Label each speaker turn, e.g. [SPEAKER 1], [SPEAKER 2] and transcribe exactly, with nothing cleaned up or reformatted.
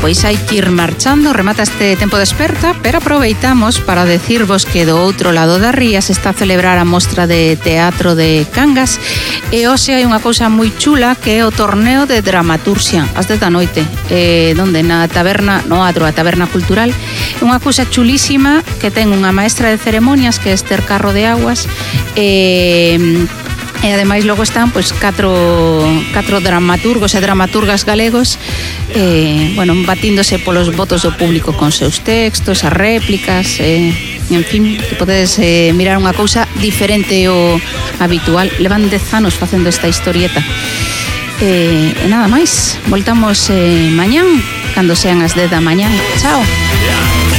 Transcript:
[SPEAKER 1] pois hai que ir marchando, remata este tempo de esperta, pero aproveitamos para decirvos que do outro lado da ría se está a celebrar a mostra de teatro de Cangas e hoxe hai unha cousa moi chula que é o torneo de dramaturxia ás dez da noite, eh, donde na taberna, no adro, a taberna cultural, unha cousa chulísima que ten unha maestra de ceremonias que é Esther Carro de Aguas e... E ademais logo están pois catro, catro dramaturgos e dramaturgas galegos eh, bueno, batíndose polos votos do público con seus textos, as réplicas eh, en fin, que podedes eh, mirar unha cousa diferente ao habitual. Levan dez anos facendo esta historieta eh, e nada máis, voltamos eh, mañán cando sean as dez da mañán. Chao.